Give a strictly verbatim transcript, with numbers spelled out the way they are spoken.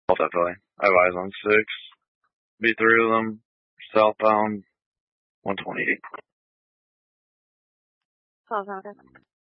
Both definitely. I have eyes on six. B three of them. Southbound. one twenty-eight. Twelve hundred.